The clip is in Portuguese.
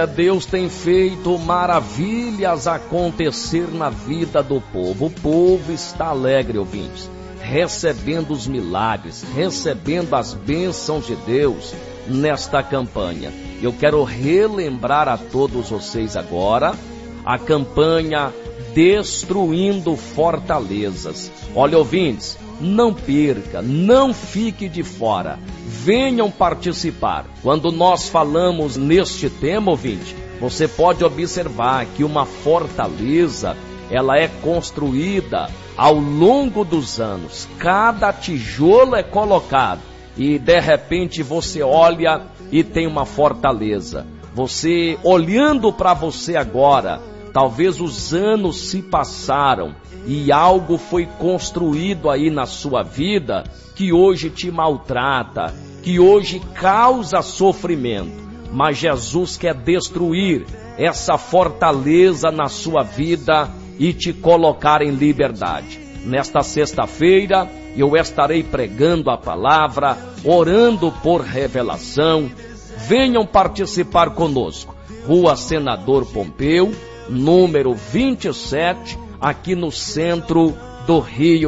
Deus tem feito maravilhas acontecer na vida do povo. O povo está alegre, ouvintes, recebendo os milagres, recebendo as bênçãos de Deus nesta campanha. Eu quero relembrar a todos vocês agora a campanha Destruindo Fortalezas. Olha, ouvintes, não perca, não fique de fora, venham participar. Quando nós falamos neste tema, ouvinte, você pode observar que uma fortaleza, ela é construída ao longo dos anos. Cada tijolo é colocado e de repente você olha e tem uma fortaleza. Você olhando para você agora, talvez os anos se passaram e algo foi construído aí na sua vida que hoje te maltrata, que hoje causa sofrimento. Mas Jesus quer destruir essa fortaleza na sua vida e te colocar em liberdade. Nesta sexta-feira eu estarei pregando a palavra, orando por revelação. Venham participar conosco. Rua Senador Pompeu, número 27, aqui no centro do Rio